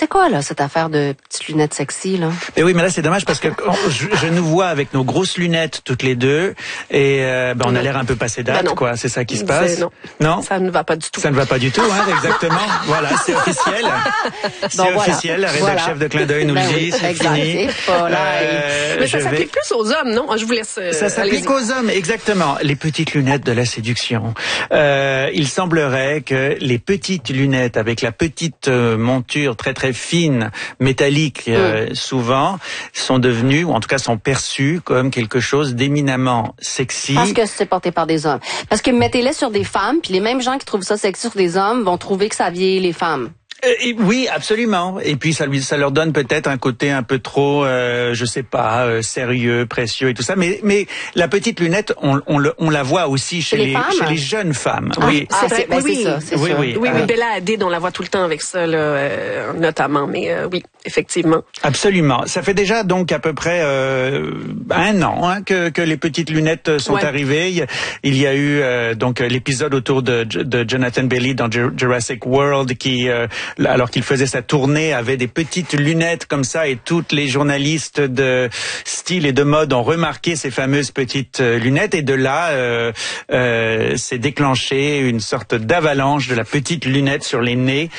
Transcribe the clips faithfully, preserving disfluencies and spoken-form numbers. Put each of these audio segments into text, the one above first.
c'est quoi, là, cette affaire de petites lunettes sexy, là? Mais oui, mais là, c'est dommage parce que je, je nous vois avec nos grosses lunettes toutes les deux et euh, ben, on a l'air un peu passé date, ben quoi. C'est ça qui se passe? Non. Non? Ça ne va pas du tout. Ça ne va pas du tout, hein, exactement. Voilà, c'est officiel. C'est bon, officiel. Voilà. La rédac voilà. chef de Clin d'œil nous ben le dit, oui, c'est fini. Voilà. Euh, mais ça s'applique vais... plus aux hommes, non? Je vous laisse. Euh, ça s'applique aux hommes, exactement. Les petites lunettes de la séduction. Euh, il semblerait que les petites lunettes avec la petite euh, monture très très fine, métallique, euh, mm. souvent, sont devenues, ou en tout cas sont perçues comme quelque chose d'éminemment sexy. Parce que c'est porté par des hommes. Parce que mettez-les sur des femmes, puis les mêmes gens qui trouvent ça sexy sur des hommes vont trouver que ça vieillit les femmes. Euh, et oui, absolument. Et puis ça lui, ça leur donne peut-être un côté un peu trop, euh, je sais pas, euh, sérieux, précieux et tout ça. Mais mais la petite lunette, on on, le, on la voit aussi chez, chez les, les chez les jeunes femmes. Ah, oui, ah, c'est, ben, oui, c'est ça. C'est oui, ça. oui, oui, oui. Euh, Bella Hadid, on la voit tout le temps avec ça, là, euh, notamment. Mais euh, oui, effectivement. Absolument. Ça fait déjà donc à peu près euh, un an hein, que que les petites lunettes sont ouais. arrivées. Il y a eu euh, donc l'épisode autour de de Jonathan Bailey dans Jurassic World qui euh, alors qu'il faisait sa tournée avait des petites lunettes comme ça et toutes les journalistes de style et de mode ont remarqué ces fameuses petites lunettes et de là euh, euh, s'est déclenché une sorte d'avalanche de la petite lunette sur les nez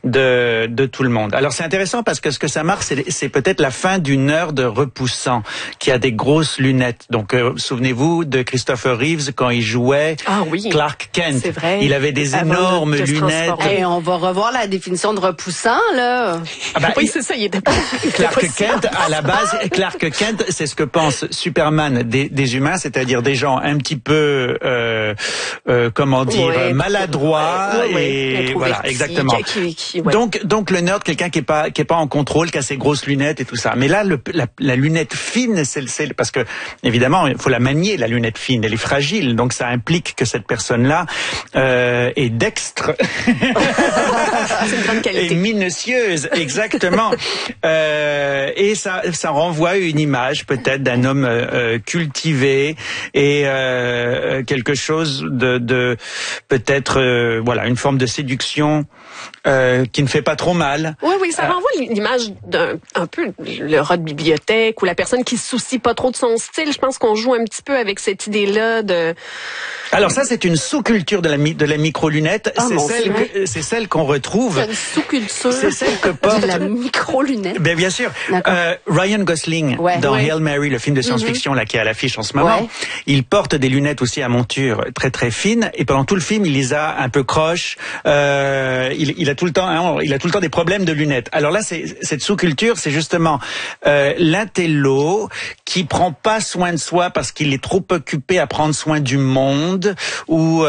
de de tout le monde. Alors c'est intéressant parce que ce que ça marque c'est, c'est peut-être la fin d'une heure de repoussant qui a des grosses lunettes. Donc euh, souvenez-vous de Christopher Reeves quand il jouait ah, oui. Clark Kent. C'est vrai. Il avait des énormes lunettes. Et on va revoir la définition de repoussant. Là. Ah bah, oui, c'est ça, il était pas. Clark Kent, à la base, Clark Kent, c'est ce que pense Superman des, des humains, c'est-à-dire des gens un petit peu, euh, euh, comment dire, ouais, maladroits ouais, ouais, et voilà, petit, exactement. Qui, qui, ouais. Donc, donc le nerd, quelqu'un qui est pas, qui est pas en contrôle, qui a ses grosses lunettes et tout ça. Mais là, le, la, la lunette fine, c'est, c'est parce que évidemment, il faut la manier, la lunette fine, elle est fragile, donc ça implique que cette personne-là euh, est dextre. C'est une grande qualité. Et minutieuse, exactement. euh, et ça, ça renvoie à une image peut-être d'un homme euh, cultivé et euh, quelque chose de, de peut-être, euh, voilà, une forme de séduction euh, qui ne fait pas trop mal. Oui, oui, ça euh, renvoie l'image d'un un peu le rat de bibliothèque ou la personne qui se soucie pas trop de son style. Je pense qu'on joue un petit peu avec cette idée-là de. Alors ça, c'est une sous-culture de la de la micro-lunette. Oh, c'est bon, celle c'est, que, c'est celle qu'on retrouve. C'est une sous-culture. C'est celle que porte de la micro-lunette. Ben bien sûr. Euh, Ryan Gosling ouais. dans ouais. Hail Mary, le film de science-fiction mm-hmm. là qui est à l'affiche en ce moment, ouais. il porte des lunettes aussi à monture très très fines et pendant tout le film, il les a un peu croches. Euh, il, il a tout le temps, hein, il a tout le temps des problèmes de lunettes. Alors là, c'est, cette sous-culture, c'est justement euh, l'intello qui prend pas soin de soi parce qu'il est trop occupé à prendre soin du monde ou euh,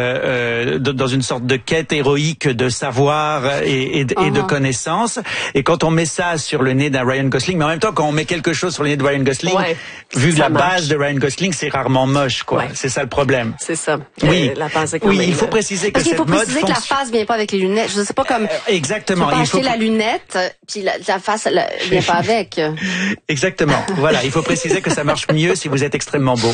euh, dans une sorte de quête héroïque de savoir et, et, uh-huh. et de connaissances. Et quand on met ça sur le nez d'un Ryan Gosling, mais en même temps, quand on met quelque chose sur le nez de Ryan Gosling, ouais, vu la marche. base de Ryan Gosling, c'est rarement moche, quoi. Ouais. C'est ça le problème. C'est ça. Oui, euh, la base est quand oui, même... il faut préciser que Parce cette qu'il faut mode préciser fonction... que la face vient pas avec les lunettes. Je sais pas comme. Euh, exactement. Tu peux pas il acheter faut la lunette, puis la, la face la, vient pas avec. Exactement. Voilà, il faut préciser que ça marche mieux si vous êtes extrêmement beau.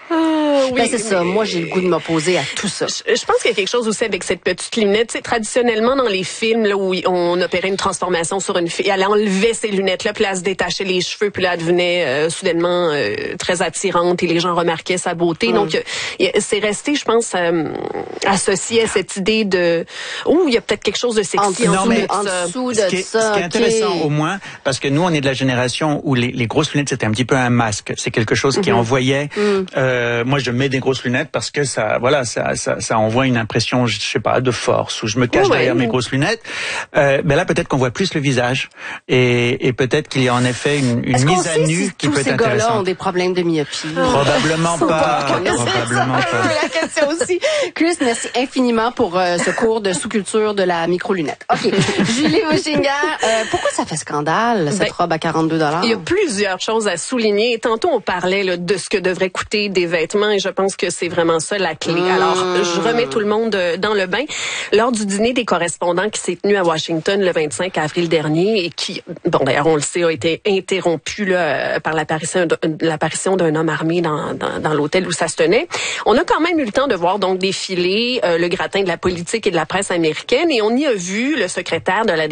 Ah, oui, ben c'est ça. Moi, j'ai le goût de m'opposer à tout ça. Je, je pense qu'il y a quelque chose aussi avec cette petite lunette. Tu sais, traditionnellement, dans les films là, où on opérait une transformation sur une fille, elle enlevait ses lunettes-là, puis là, elle se détachait les cheveux, puis là, elle devenait euh, soudainement euh, très attirante et les gens remarquaient sa beauté. Mm. Donc, euh, c'est resté, je pense, euh, associé à cette idée de « Oh, il y a peut-être quelque chose de sexy en, en, dessous mais, de en ça. » dessous de ce qui est, ça. Ce qui est okay. intéressant au moins, parce que nous, on est de la génération où les, les grosses lunettes, c'était un petit peu un masque. C'est quelque chose qui mm-hmm. envoyait... Mm. Euh, moi, je mets des grosses lunettes parce que ça, voilà, ça, ça, ça envoie une impression, je sais pas, de force, où je me cache oh, derrière ouais. mes grosses lunettes. Euh, ben là, peut-être qu'on voit plus le visage, et, et peut-être qu'il y a en effet une, une mise à nu si qui peut être intéressante. Est-ce qu'on sait si tous ces gars-là ont des problèmes de myopie? Probablement pas. pas Probablement ça. pas. La question aussi. Chris, merci infiniment pour euh, ce cours de sous-culture de la micro-lunette. OK. Julie Bouchinger, euh, pourquoi ça fait scandale, cette ben, robe à quarante-deux dollars? Il y a plusieurs choses à souligner. Tantôt, on parlait là, de ce que devraient coûter des vêtements et je pense que c'est vraiment ça la clé. Mmh. Alors, je remets tout le monde dans le bain. Lors du dîner des correspondants qui s'est tenu à Washington le vingt-cinq avril dernier et qui, bon d'ailleurs on le sait, a été interrompu là, par l'apparition, l'apparition d'un homme armé dans, dans, dans l'hôtel où ça se tenait, on a quand même eu le temps de voir donc défiler euh, le gratin de la politique et de la presse américaine et on y a vu le secrétaire de la